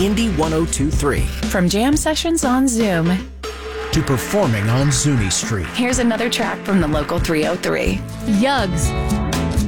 Indy 1023. From jam sessions on Zoom To performing on Zuni Street. Here's another track from the local 303. Yugs.